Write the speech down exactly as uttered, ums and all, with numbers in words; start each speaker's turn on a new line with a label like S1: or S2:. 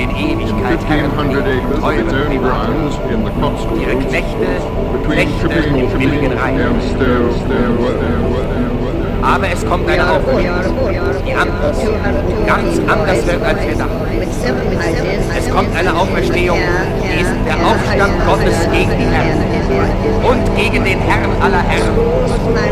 S1: in Ewigkeit Herren und teure Privaten. Ihre Knechte, Knechte im billigen Reich. Aber es kommt eine Auferstehung, die anders, ganz anders wird, als wir dachten. Es kommt eine Auferstehung, die ist der Aufstand Gottes gegen die Herren und gegen den Herrn aller Herren.